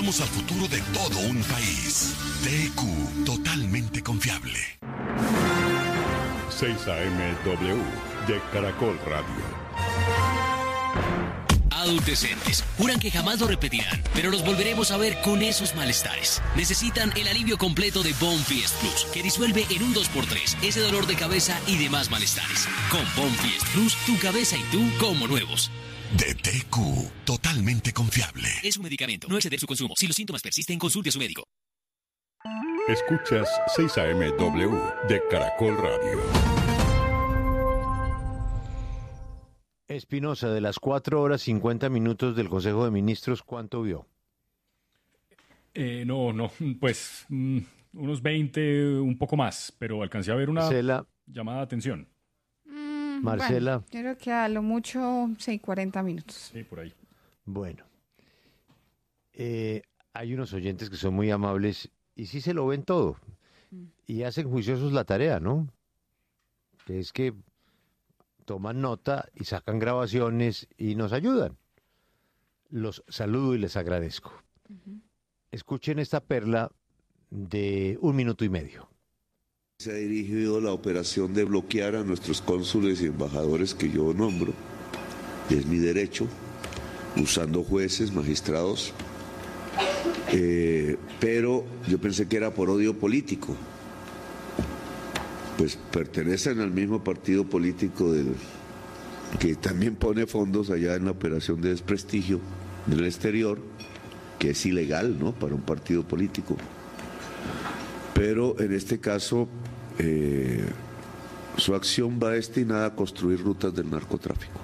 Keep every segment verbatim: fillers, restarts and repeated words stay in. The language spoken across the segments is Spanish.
apostamos al futuro de todo un país. T Q, totalmente confiable. seis A M W de Caracol Radio. Adultecentes, juran que jamás lo repetirán, pero los volveremos a ver con esos malestares. Necesitan el alivio completo de Bonfiest Plus, que disuelve en un dos por tres ese dolor de cabeza y demás malestares. Con Bonfiest Plus, tu cabeza y tú como nuevos. De T Q, totalmente confiable. Es un medicamento, no exceder su consumo. Si los síntomas persisten, consulte a su médico. Escuchas seis A M W de Caracol Radio. Espinosa, de las cuatro horas cincuenta minutos del Consejo de Ministros, ¿cuánto vio? Eh, no, no, pues mm, unos veinte, un poco más, pero alcancé a ver una Marcela, llamada de atención. Mm, Marcela. Bueno, yo creo que a lo mucho, sí, cuarenta minutos. Sí, por ahí. Bueno, eh, hay unos oyentes que son muy amables y sí se lo ven todo Mm. y hacen juiciosos la tarea, ¿no? Que es que toman nota y sacan grabaciones y nos ayudan. Los saludo y les agradezco. Ujú. Escuchen esta perla de un minuto y medio. Se ha dirigido la operación de bloquear a nuestros cónsules y embajadores que yo nombro. Es mi derecho, usando jueces, magistrados. Eh, pero yo pensé que era por odio político. Pues pertenecen al mismo partido político del, que también pone fondos allá en la operación de desprestigio del exterior, que es ilegal, ¿no?, para un partido político. Pero en este caso, eh, su acción va destinada a construir rutas del narcotráfico.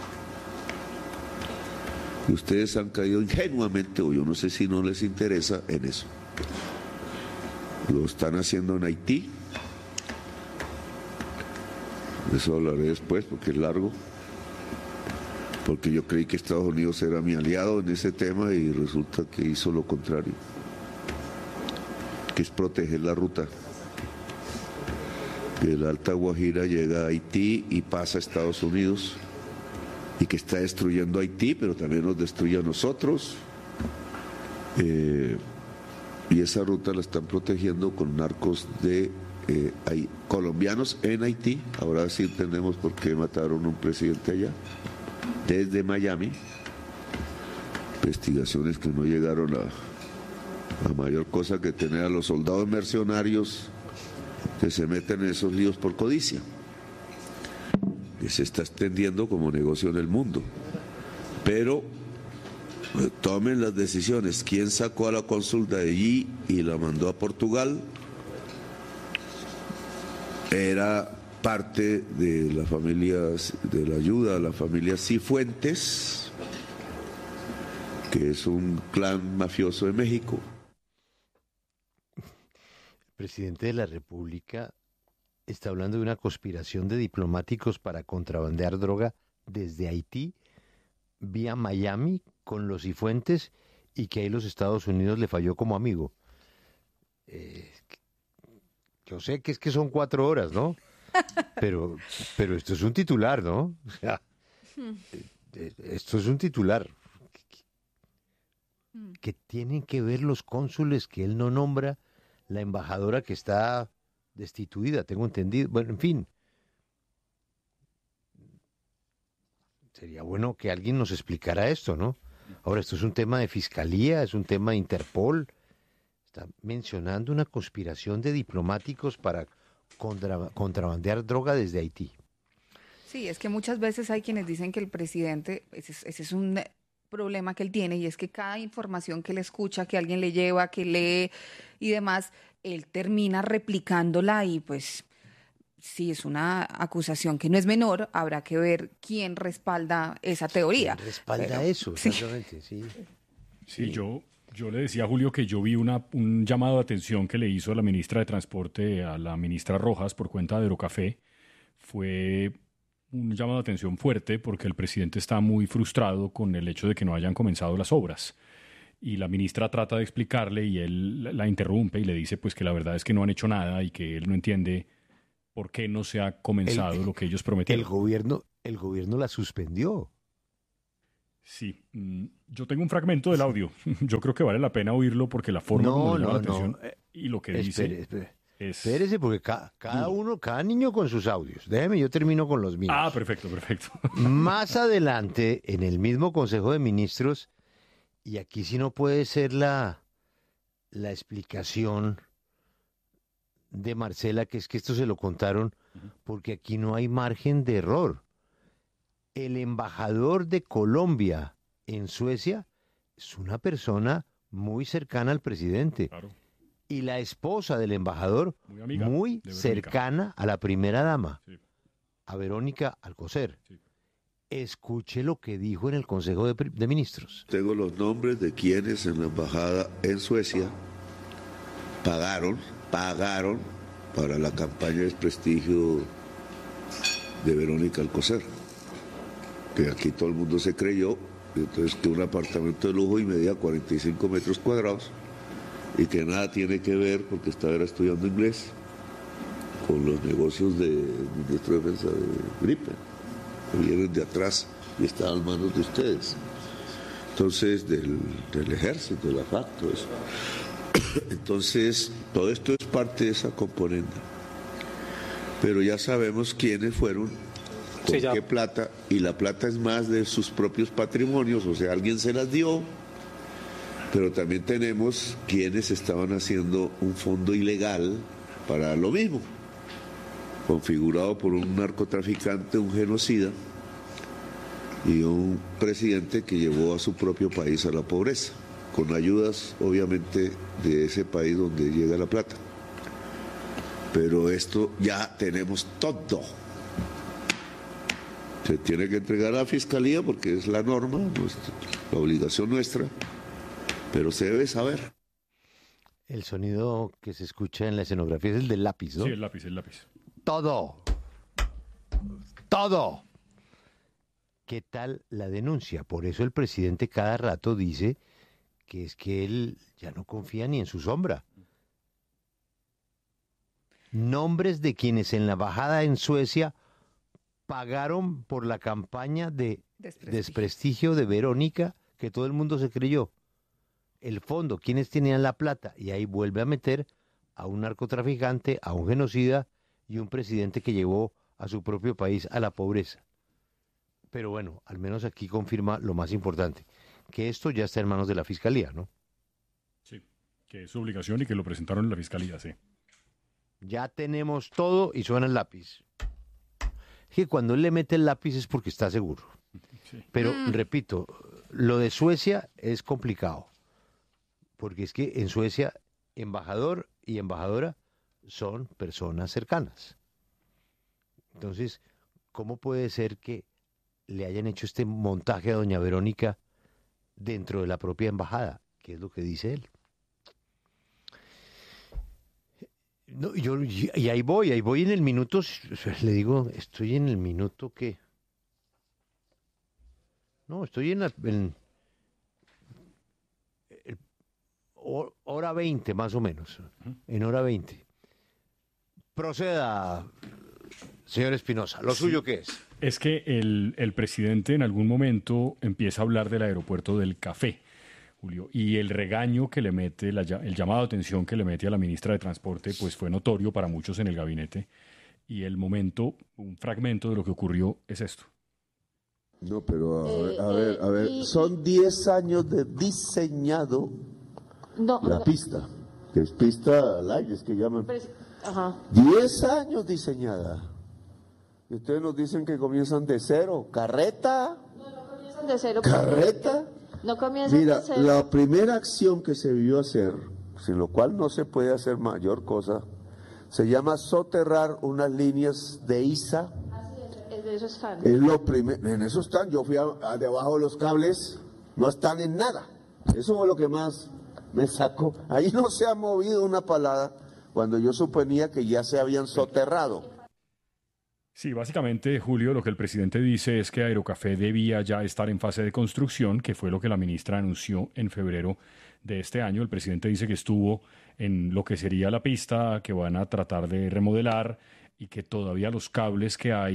Y ustedes han caído ingenuamente, o yo no sé si no les interesa, en eso. Lo están haciendo en Haití. De eso hablaré después porque es largo. Porque yo creí que Estados Unidos era mi aliado en ese tema y resulta que hizo lo contrario. Que es proteger la ruta. Que el Alta Guajira llega a Haití y pasa a Estados Unidos. Y que está destruyendo Haití, pero también nos destruye a nosotros. Eh, y esa ruta la están protegiendo con narcos de eh, hay, colombianos en Haití. Ahora sí entendemos por qué mataron a un presidente allá, desde Miami. Investigaciones que no llegaron a, a mayor cosa que tener a los soldados mercenarios que se meten en esos líos por codicia, que se está extendiendo como negocio en el mundo. Pero eh, tomen las decisiones. ¿Quién sacó a la cónsul de allí y la mandó a Portugal? Era parte de la familia, de la ayuda a la familia Cifuentes, que es un clan mafioso de México. El presidente de la República está hablando de una conspiración de diplomáticos para contrabandear droga desde Haití vía Miami con los Cifuentes y que ahí los Estados Unidos le falló como amigo. Eh, yo sé que es que son cuatro horas, ¿no? Pero, pero esto es un titular, ¿no? O sea, eh, esto es un titular. Que tienen que ver los cónsules que él no nombra, la embajadora que está destituida, tengo entendido. Bueno, en fin. Sería bueno que alguien nos explicara esto, ¿no? Ahora, esto es un tema de fiscalía, es un tema de Interpol. Está mencionando una conspiración de diplomáticos para contra, contrabandear droga desde Haití. Sí, es que muchas veces hay quienes dicen que el presidente, ese es, ese es un problema que él tiene, y es que cada información que él escucha, que alguien le lleva, que lee y demás, él termina replicándola y pues sí, es una acusación que no es menor, habrá que ver quién respalda esa teoría. ¿Quién respalda Pero, eso? sí. Exactamente, sí. Sí, yo, yo le decía a Julio que yo vi una, un llamado de atención que le hizo la ministra de Transporte a la ministra Rojas por cuenta de Eurocafé. Fue un llamado de atención fuerte porque el presidente está muy frustrado con el hecho de que no hayan comenzado las obras. Y la ministra trata de explicarle y él la interrumpe y le dice pues que la verdad es que no han hecho nada y que él no entiende por qué no se ha comenzado El- lo que ellos prometieron. El gobierno, el gobierno la suspendió. Sí, mm, yo tengo un fragmento del audio. Yo creo que vale la pena oírlo porque la forma No, como le llama no, la atención no. Eh, y lo que Espere, dice espere. es... Espérese, porque ca- cada uno, cada niño con sus audios. Déjeme, yo termino con los míos. Ah, perfecto, perfecto. Más adelante, en el mismo Consejo de Ministros, y aquí sí no puede ser la, la explicación de Marcela, que es que esto se lo contaron, porque aquí no hay margen de error. El embajador de Colombia en Suecia es una persona muy cercana al presidente. Claro. Y la esposa del embajador, Muy amiga muy de Verónica. cercana a la primera dama, Sí. a Verónica Alcocer. Sí. Escuche lo que dijo en el Consejo de, Pri- de Ministros. Tengo los nombres de quienes en la embajada en Suecia pagaron, pagaron para la campaña de desprestigio de Verónica Alcocer. Que aquí todo el mundo se creyó, y entonces que un apartamento de lujo y medía cuarenta y cinco metros cuadrados y que nada tiene que ver, porque estaba era estudiando inglés, con los negocios del ministro de Defensa de Gripen, que vienen de atrás y están en manos de ustedes. Entonces, del, del ejército, de la facto, eso. Entonces, todo esto es parte de esa componente. Pero ya sabemos quiénes fueron, con Sí, ya. qué plata, y la plata es más de sus propios patrimonios, o sea, alguien se las dio, pero también tenemos quienes estaban haciendo un fondo ilegal para lo mismo, configurado por un narcotraficante, un genocida y un presidente que llevó a su propio país a la pobreza, con ayudas obviamente de ese país donde llega la plata. Pero esto ya tenemos todo. Se tiene que entregar a la fiscalía porque es la norma, nuestra, la obligación nuestra, pero se debe saber. El sonido que se escucha en la escenografía es el del lápiz, ¿no? Sí, el lápiz, el lápiz. Todo. Todo. ¿Qué tal la denuncia? Por eso el presidente cada rato dice que es que él ya no confía ni en su sombra. Nombres de quienes en la embajada en Suecia pagaron por la campaña de Desprestigio. desprestigio de Verónica, que todo el mundo se creyó. El fondo, quienes tenían la plata, y ahí vuelve a meter a un narcotraficante, a un genocida y un presidente que llevó a su propio país a la pobreza. Pero bueno, al menos aquí confirma lo más importante, que esto ya está en manos de la fiscalía, ¿no? Sí, que es su obligación y que lo presentaron en la fiscalía, sí. Ya tenemos todo y suena el lápiz. Es que cuando él le mete el lápiz es porque está seguro. Sí. Pero, repito, lo de Suecia es complicado. Porque es que en Suecia, embajador y embajadora son personas cercanas. Entonces, ¿cómo puede ser que le hayan hecho este montaje a doña Verónica dentro de la propia embajada? ¿Qué es lo que dice él? No, yo, y ahí voy, ahí voy en el minuto, le digo, estoy en el minuto que... No, estoy en, la, en el, hora veinte más o menos, en hora veinte. Proceda, señor Espinosa, ¿lo Sí. suyo qué es? Es que el, el presidente en algún momento empieza a hablar del aeropuerto del Café, Julio, y el regaño que le mete, la, el llamado de atención que le mete a la ministra de Transporte, pues fue notorio para muchos en el gabinete. Y el momento, un fragmento de lo que ocurrió es esto. No, pero a, Eh, ver, a ver, a ver, y- son diez años de diseñado No, la no, pista, que es pista al aire, es que llaman. pero es- ajá. diez años diseñada. Y ustedes nos dicen que comienzan de cero. ¿Carreta? Comienzan de cero. ¿Carreta? No comienzan Mira, de cero. la primera acción que se vio hacer, sin lo cual no se puede hacer mayor cosa, se llama soterrar unas líneas de I S A. Es de eso están. Es lo primero, en eso están, yo fui a, a debajo de los cables, no están en nada. Eso fue lo que más me sacó. Ahí no se ha movido una palada cuando yo suponía que ya se habían soterrado. Sí, básicamente, Julio, lo que el presidente dice es que Aerocafé debía ya estar en fase de construcción, que fue lo que la ministra anunció en febrero de este año. El presidente dice que estuvo en lo que sería la pista, que van a tratar de remodelar y que todavía los cables que hay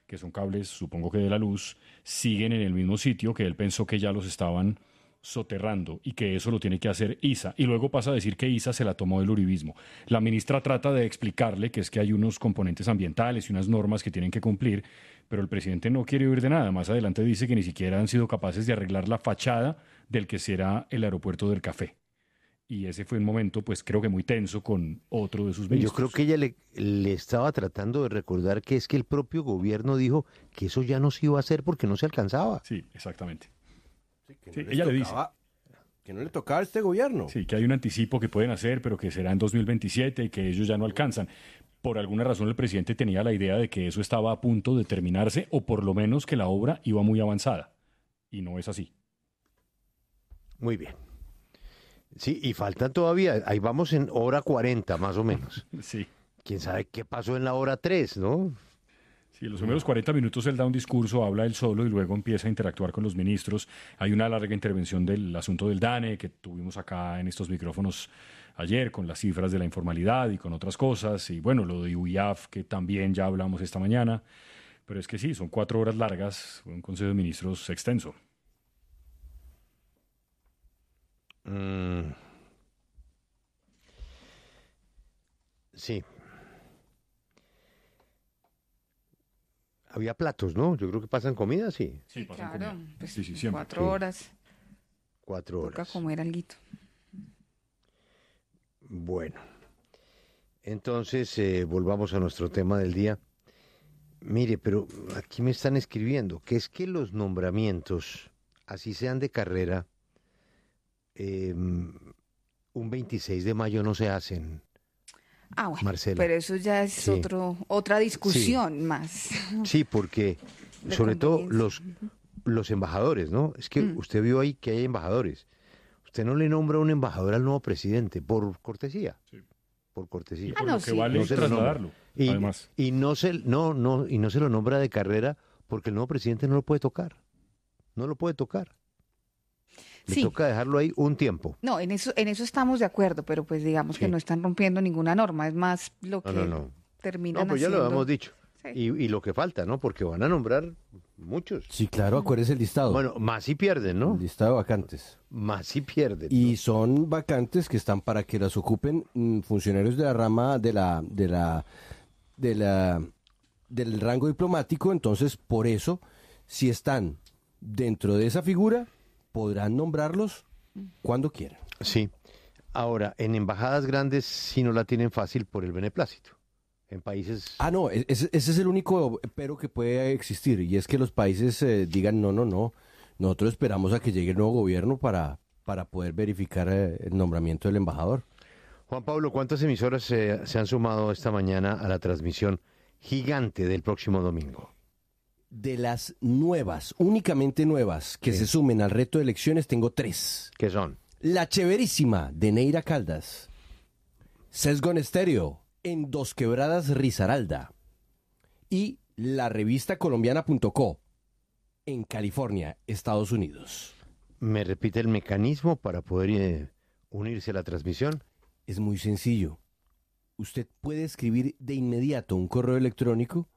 que son cables, supongo que de la luz, siguen en el mismo sitio que él pensó que ya los estaban soterrando y que eso lo tiene que hacer I S A. Y luego pasa a decir que I S A se la tomó del uribismo. La ministra trata de explicarle que es que hay unos componentes ambientales y unas normas que tienen que cumplir, pero el presidente no quiere oír de nada. Más adelante dice que ni siquiera han sido capaces de arreglar la fachada del que será el aeropuerto del Café. Y ese fue un momento, pues creo que muy tenso con otro de sus ministros. Yo creo que ella le, le estaba tratando de recordar que es que el propio gobierno dijo que eso ya no se iba a hacer porque no se alcanzaba. Sí, exactamente. Sí, que no Sí, les ella le tocaba- que no le tocaba a este gobierno. Sí, que hay un anticipo que pueden hacer, pero que será en dos mil veintisiete y que ellos ya no alcanzan. Por alguna razón el presidente tenía la idea de que eso estaba a punto de terminarse o por lo menos que la obra iba muy avanzada. Y no es así. Muy bien. Sí, y faltan todavía, ahí vamos en hora cuarenta más o menos. Sí. ¿Quién sabe qué pasó en la hora tres, no? Sí, los primeros cuarenta minutos él da un discurso, habla él solo y luego empieza a interactuar con los ministros. Hay una larga intervención del asunto del DANE que tuvimos acá en estos micrófonos ayer con las cifras de la informalidad y con otras cosas. Y bueno, lo de U I A F que también ya hablamos esta mañana. Pero es que sí, son cuatro horas largas, un Consejo de Ministros extenso. Mm. Sí. Había platos, ¿no? Yo creo que pasan comida, sí. Sí, pasan Claro, comida. pues, Sí, sí, siempre. cuatro Sí. horas, Cuatro toca horas. comer alguito. Bueno. Entonces, eh, volvamos a nuestro tema del día. Mire, pero aquí me están escribiendo que es que los nombramientos, así sean de carrera, eh, un veintiséis de mayo no se hacen. Ah, bueno, Marcela. pero eso ya es Sí. otro, otra discusión más. Sí, porque De sobre todo conveniencia. los, los embajadores, ¿no? Es que Mm. usted vio ahí que hay embajadores. Usted no le nombra un embajador al nuevo presidente por cortesía. Sí. Por cortesía. Y Ah, por no, lo que sí. vale No se lo nombra. trasladarlo, Y, además. y no se no no y no se lo nombra de carrera porque el nuevo presidente no lo puede tocar. No lo puede tocar. Le Sí. toca dejarlo ahí un tiempo. No, en eso, en eso estamos de acuerdo, pero pues digamos que Sí. no están rompiendo ninguna norma, es más lo que No, no, no. terminan No, pues ya lo haciendo. habíamos dicho. Sí. Y, y lo que falta, ¿no? Porque van a nombrar muchos. Sí, claro, acuérdese el listado. Bueno, más si pierden, ¿no? El listado de vacantes. Más si pierden. Y ¿no? son vacantes que están para que las ocupen mm, funcionarios de la rama de la de la de la del rango diplomático, entonces por eso si están dentro de esa figura podrán nombrarlos cuando quieran. Sí. Ahora, en embajadas grandes sí no la tienen fácil por el beneplácito. En países... Ah, no, e- ese, ese es el único pero que puede existir y es que los países eh, digan no, no, no, nosotros esperamos a que llegue el nuevo gobierno para para poder verificar eh, el nombramiento del embajador. Juan Pablo, ¿cuántas emisoras se, se han sumado esta mañana a la transmisión gigante del próximo domingo? De las nuevas, únicamente nuevas, que Sí. se sumen al reto de elecciones, tengo tres. ¿Qué son? La Chéverísima, de Neira Caldas. Sesgo en Estéreo, en Dos Quebradas, Risaralda. Y la revista colombiana punto co, en California, Estados Unidos. ¿Me repite el mecanismo para poder eh, unirse a la transmisión? Es muy sencillo. Usted puede escribir de inmediato un correo electrónico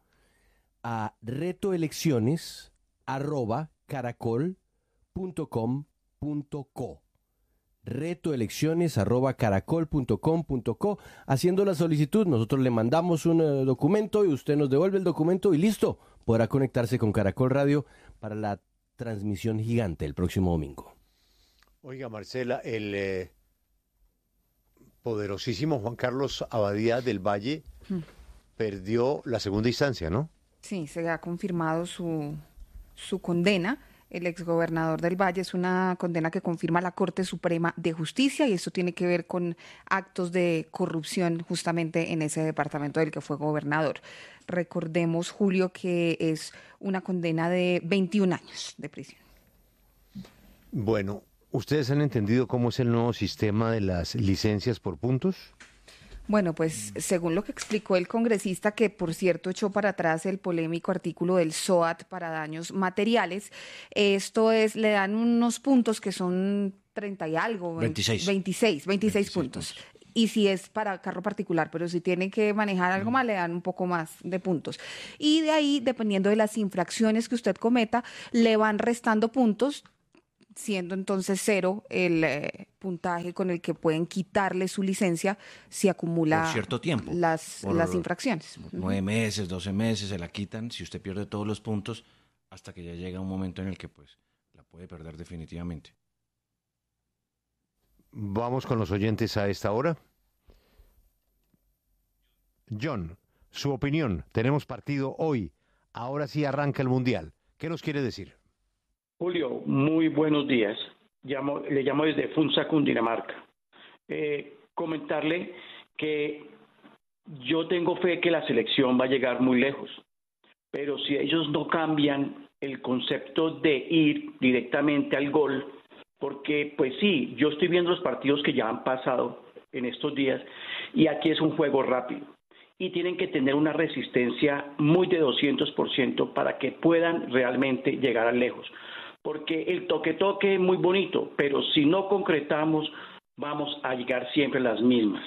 a retoelecciones arroba caracol punto com punto co. retoelecciones arroba caracol punto com punto co. Haciendo la solicitud, nosotros le mandamos un eh, documento y usted nos devuelve el documento y listo. Podrá conectarse con Caracol Radio para la transmisión gigante el próximo domingo. Oiga, Marcela, el eh, poderosísimo Juan Carlos Abadía del Valle Hmm. perdió la segunda instancia, ¿no? Sí, se ha confirmado su, su condena. El exgobernador del Valle es una condena que confirma la Corte Suprema de Justicia y esto tiene que ver con actos de corrupción justamente en ese departamento del que fue gobernador. Recordemos, Julio, que es una condena de veintiún años de prisión. Bueno, ¿ustedes han entendido cómo es el nuevo sistema de las licencias por puntos? Bueno, pues según lo que explicó el congresista, que por cierto echó para atrás el polémico artículo del S O A T para daños materiales, esto es, le dan unos puntos que son treinta y algo. veintiséis. veintiséis, veintiséis puntos. y si es para carro particular, pero si tiene que manejar algo más, le dan un poco más de puntos. Y de ahí, dependiendo de las infracciones que usted cometa, le van restando puntos, siendo entonces cero el eh, puntaje con el que pueden quitarle su licencia si acumula por cierto tiempo, las, por las infracciones. Nueve meses, doce meses, se la quitan si usted pierde todos los puntos hasta que ya llega un momento en el que pues la puede perder definitivamente. Vamos con los oyentes a esta hora. John, su opinión. Tenemos partido hoy. Ahora sí arranca el Mundial. ¿Qué nos quiere decir? Julio, muy buenos días. Llamo, le llamo desde Funza, Cundinamarca. Eh, comentarle que yo tengo fe que la selección va a llegar muy lejos, pero si ellos no cambian el concepto de ir directamente al gol, porque pues sí, yo estoy viendo los partidos que ya han pasado en estos días y aquí es un juego rápido y tienen que tener una resistencia muy de doscientos por ciento para que puedan realmente llegar a lejos. Porque el toque-toque es muy bonito, pero si no concretamos, vamos a llegar siempre a las mismas.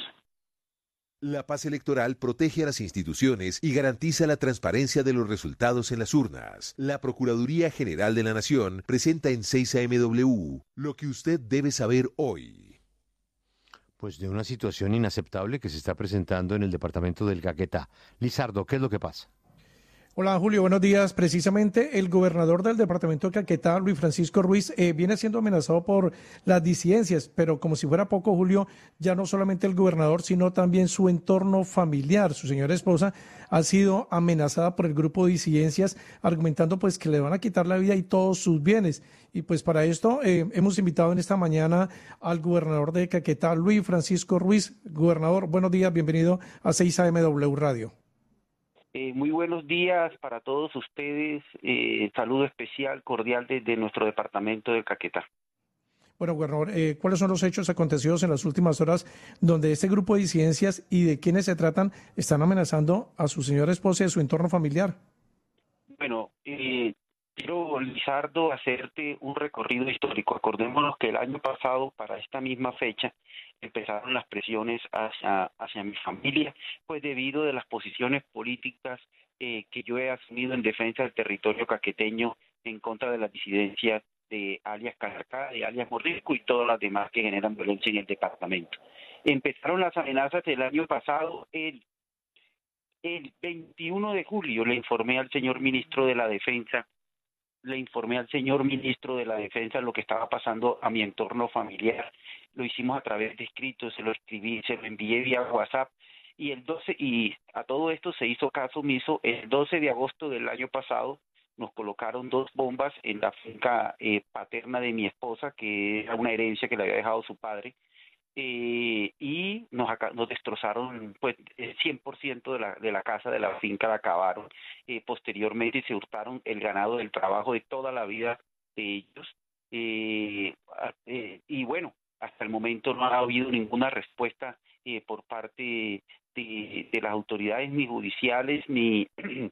La paz electoral protege a las instituciones y garantiza la transparencia de los resultados en las urnas. La Procuraduría General de la Nación presenta en seis A M W lo que usted debe saber hoy. Pues de una situación inaceptable que se está presentando en el departamento del Caquetá. Lizardo, ¿qué es lo que pasa? Hola Julio, buenos días. Precisamente el gobernador del departamento de Caquetá, Luis Francisco Ruiz, eh, viene siendo amenazado por las disidencias, pero como si fuera poco, Julio, ya no solamente el gobernador, sino también su entorno familiar. Su señora esposa ha sido amenazada por el grupo de disidencias, argumentando pues que le van a quitar la vida y todos sus bienes. Y pues para esto eh, hemos invitado en esta mañana al gobernador de Caquetá, Luis Francisco Ruiz. Gobernador, buenos días, bienvenido a seis A M W Radio. Eh, muy buenos días para todos ustedes. Eh, saludo especial, cordial desde nuestro departamento de Caquetá. Bueno, gobernador, eh, ¿cuáles son los hechos acontecidos en las últimas horas donde este grupo de disidencias y de quienes se tratan están amenazando a su señora esposa y a su entorno familiar? Bueno, eh, quiero, Lizardo, hacerte un recorrido histórico. Acordémonos que el año pasado, para esta misma fecha, empezaron las presiones hacia, hacia mi familia, pues debido de las posiciones políticas eh, que yo he asumido en defensa del territorio caqueteño en contra de las disidencias de alias Calarcá, de alias Mordisco y todas las demás que generan violencia en el departamento. Empezaron las amenazas el año pasado, el, el veintiuno de julio le informé al señor ministro de la Defensa le informé al señor ministro de la Defensa lo que estaba pasando a mi entorno familiar. Lo hicimos a través de escritos, se lo escribí, se lo envié vía WhatsApp y el doce y a todo esto se hizo caso omiso. El doce de agosto del año pasado nos colocaron dos bombas en la finca eh, paterna de mi esposa, que era una herencia que le había dejado su padre. Eh, y nos, nos destrozaron pues el cien por ciento de la, de la casa, de la finca la acabaron. Eh, posteriormente se hurtaron el ganado del trabajo de toda la vida de ellos. Eh, eh, y bueno, hasta el momento no ha habido ninguna respuesta eh, por parte de, de las autoridades ni judiciales ni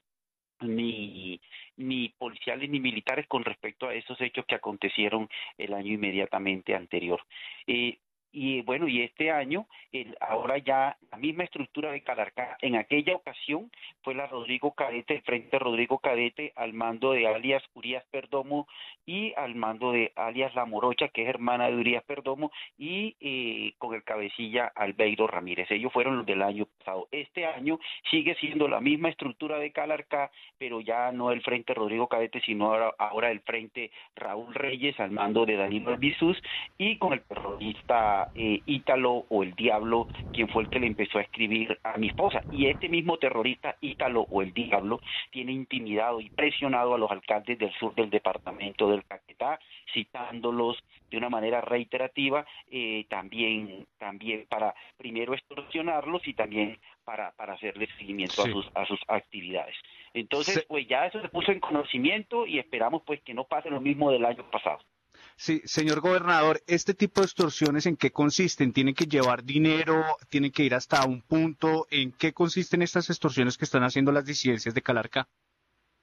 ni ni policiales ni militares con respecto a esos hechos que acontecieron el año inmediatamente anterior. Eh, Y bueno, y este año, el, ahora ya la misma estructura de Calarcá, en aquella ocasión fue la Rodrigo Cadete, el Frente Rodrigo Cadete, al mando de alias Urias Perdomo y al mando de alias La Morocha, que es hermana de Urias Perdomo, y eh, con el cabecilla Albeiro Ramírez. Ellos fueron los del año pasado. Este año sigue siendo la misma estructura de Calarcá, pero ya no el Frente Rodrigo Cadete, sino ahora, ahora el Frente Raúl Reyes, al mando de Danilo Albizuz, y con el terrorista Eh, Ítalo o el Diablo, quien fue el que le empezó a escribir a mi esposa. Y este mismo terrorista Ítalo o el Diablo tiene intimidado y presionado a los alcaldes del sur del departamento del Caquetá, citándolos de una manera reiterativa, eh, también también para primero extorsionarlos y también para para hacerle seguimiento sí. a sus a sus actividades. Entonces, sí. pues ya eso se puso en conocimiento y esperamos pues que no pase lo mismo del año pasado. Sí, señor gobernador, ¿este tipo de extorsiones en qué consisten? ¿Tienen que llevar dinero? ¿Tienen que ir hasta un punto? ¿En qué consisten estas extorsiones que están haciendo las disidencias de Calarcá?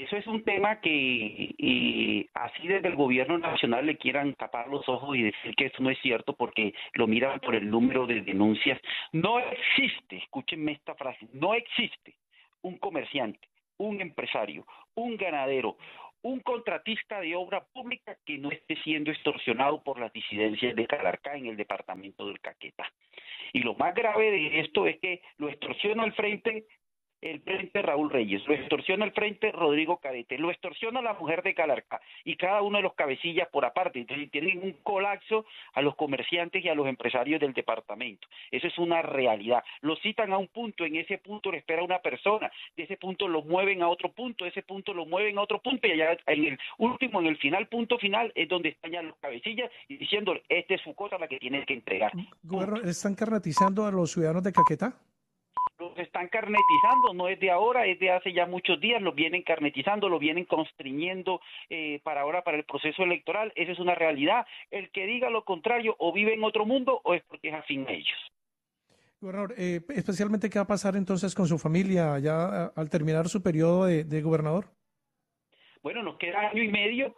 eso es un tema que eh, así desde el gobierno nacional le quieran tapar los ojos y decir que eso no es cierto porque lo miran por el número de denuncias. No existe, escúchenme esta frase, no existe un comerciante, un empresario, un ganadero, un contratista de obra pública que no esté siendo extorsionado por las disidencias de Calarcá en el departamento del Caquetá. Y lo más grave de esto es que lo extorsiona al frente el frente Raúl Reyes, lo extorsiona el frente Rodrigo Cadete, lo extorsiona la mujer de Calarcá y cada uno de los cabecillas por aparte. Entonces tienen un colapso a los comerciantes y a los empresarios del departamento. Eso es una realidad. Lo citan a un punto, en ese punto le espera una persona, de ese punto lo mueven a otro punto, de ese punto lo mueven a otro punto y allá en el último, en el final, punto final, es donde están ya los cabecillas y diciéndole, esta es su cosa la que tienen que entregar. Gobernador, ¿están carnetizando a los ciudadanos de Caquetá? Los están carnetizando, no es de ahora, es de hace ya muchos días, los vienen carnetizando, los vienen constriñendo eh, para ahora, para el proceso electoral. Esa es una realidad. El que diga lo contrario o vive en otro mundo o es porque es afín a ellos. Gobernador, eh, especialmente, ¿qué va a pasar entonces con su familia ya al terminar su periodo de, de gobernador? Bueno, nos queda año y medio.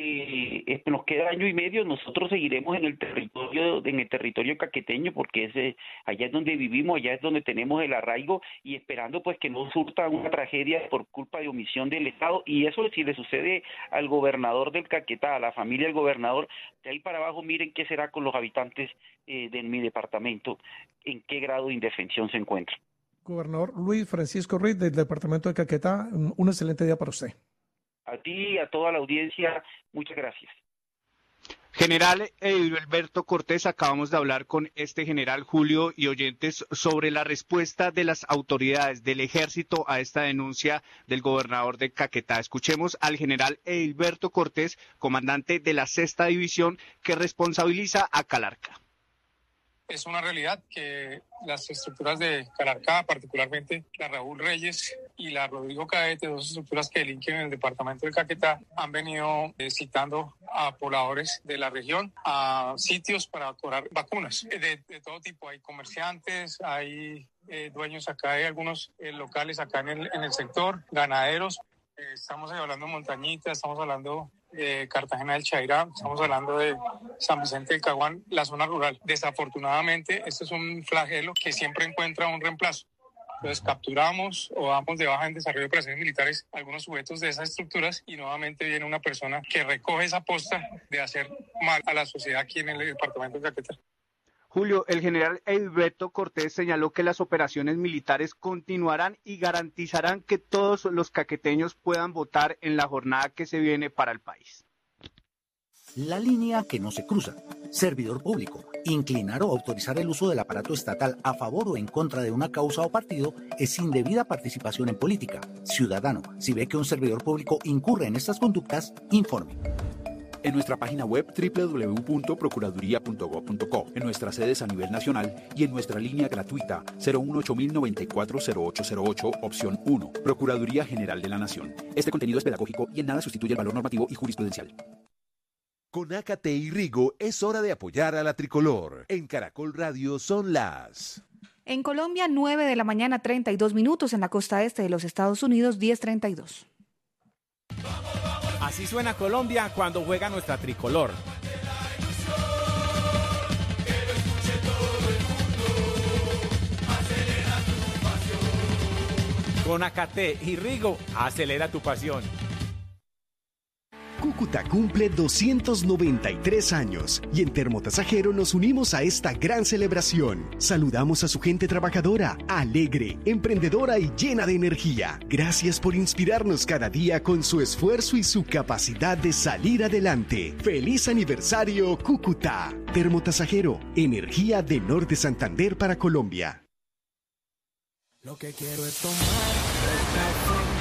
Eh, nos queda año y medio, nosotros seguiremos en el territorio en el territorio caqueteño porque ese, allá es donde vivimos, allá es donde tenemos el arraigo y esperando pues que no surta una tragedia por culpa de omisión del Estado y eso si le sucede al gobernador del Caquetá, a la familia del gobernador, de ahí para abajo miren qué será con los habitantes eh, de mi departamento, en qué grado de indefensión se encuentran. Gobernador Luis Francisco Ruiz del departamento de Caquetá, un excelente día para usted. A ti y a toda la audiencia, muchas gracias. General Edilberto Cortés, acabamos de hablar con este general Julio y oyentes sobre la respuesta de las autoridades del ejército a esta denuncia del gobernador de Caquetá. Escuchemos al general Edilberto Cortés, comandante de la sexta división, que responsabiliza a Calarcá. Es una realidad que las estructuras de Calarcá, particularmente la Raúl Reyes y la Rodrigo Cadete, dos estructuras que delinquen en el departamento del Caquetá, han venido eh, citando a pobladores de la región a sitios para cobrar vacunas de, de todo tipo. Hay comerciantes, hay eh, dueños acá, hay algunos eh, locales acá en el, en el sector, ganaderos. Eh, estamos hablando de Montañita, estamos hablando de Cartagena del Chairá, estamos hablando de San Vicente del Caguán, la zona rural. Desafortunadamente, este es un flagelo que siempre encuentra un reemplazo. Entonces capturamos o damos de baja en desarrollo de operaciones militares algunos sujetos de esas estructuras y nuevamente viene una persona que recoge esa posta de hacer mal a la sociedad aquí en el departamento de Caquetá. Julio, el general Edilberto Cortés señaló que las operaciones militares continuarán y garantizarán que todos los caqueteños puedan votar en la jornada que se viene para el país. La línea que no se cruza. Servidor público. Inclinar o autorizar el uso del aparato estatal a favor o en contra de una causa o partido es indebida participación en política. Ciudadano, si ve que un servidor público incurre en estas conductas, informe. En nuestra página web doble u doble u doble u punto procuraduría punto gob punto co, en nuestras sedes a nivel nacional y en nuestra línea gratuita cero uno ocho mil noventa y cuatro cero ocho cero ocho, opción uno, Procuraduría General de la Nación. Este contenido es pedagógico y en nada sustituye el valor normativo y jurisprudencial. Con Ácate y Rigo es hora de apoyar a la tricolor. En Caracol Radio son las... En Colombia, nueve de la mañana, treinta y dos minutos. En la costa este de los Estados Unidos, diez treinta y dos. Así suena Colombia cuando juega nuestra tricolor. Con Ácate y Rigo, acelera tu pasión. Cúcuta cumple doscientos noventa y tres años y en Termotasajero nos unimos a esta gran celebración. Saludamos a su gente trabajadora, alegre, emprendedora y llena de energía. Gracias por inspirarnos cada día con su esfuerzo y su capacidad de salir adelante. ¡Feliz aniversario, Cúcuta! Termotasajero, energía de Norte Santander para Colombia. Lo que quiero es tomar